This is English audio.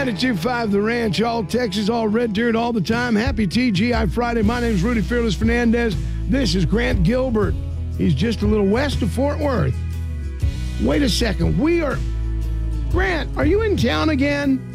92.5 The Ranch, all Texas, all red dirt, all the time. Happy TGI Friday. My name's Rudy Fearless Fernandez. This is Grant Gilbert. He's just a little west of Fort Worth. Wait a second. Grant, are you in town again?